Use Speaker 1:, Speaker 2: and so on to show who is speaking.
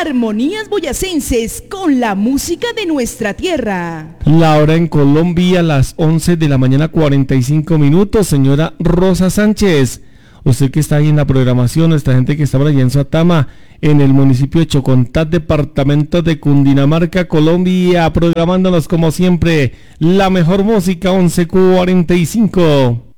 Speaker 1: Armonías boyacenses con la música de nuestra tierra.
Speaker 2: La hora en Colombia, las 11 de la mañana 45 minutos. Señora Rosa Sánchez, usted que está ahí en la programación, esta gente que está por allá en Suatama, en el municipio de Chocontá, departamento de Cundinamarca, Colombia, programándonos como siempre la mejor música, 11:45.